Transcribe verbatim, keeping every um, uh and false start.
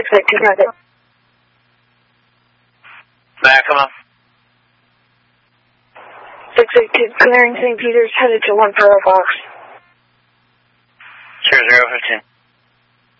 six eighteen, target. Back, come on. six eighteen, clearing Saint Peter's, headed to one Bravo Fox. Zero zero fifteen.